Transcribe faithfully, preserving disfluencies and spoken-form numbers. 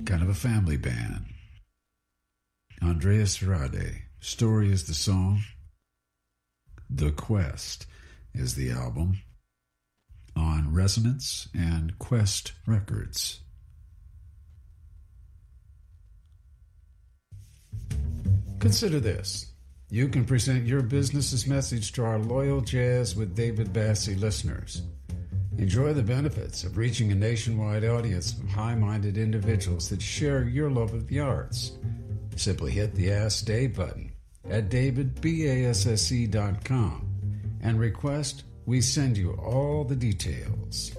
kind of a family band. Andreas Rade, Story is the song. The Quest is the album on Resonance and Quest Records. Consider this. You can present your business's message to our loyal Jazz with David Bassie listeners. Enjoy the benefits of reaching a nationwide audience of high-minded individuals that share your love of the arts. Simply hit the Ask Dave button at david basse dot com and request we send you all the details.